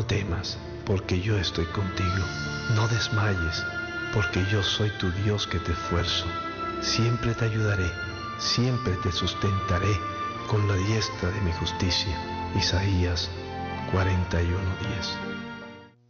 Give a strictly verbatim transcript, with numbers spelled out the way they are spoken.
No temas, porque yo estoy contigo. No desmayes, porque yo soy tu Dios que te esfuerzo. Siempre te ayudaré, siempre te sustentaré con la diestra de mi justicia. Isaías cuarenta y uno, diez.